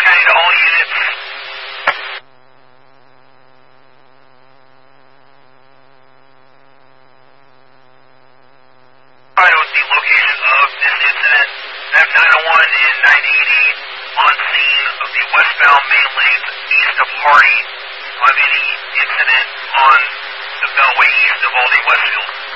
County to all units. Alright, with the location of this incident, F901 and 980 on scene of the westbound main lanes east of Hardy of any incident on the Beltway east of Aldi Westfield.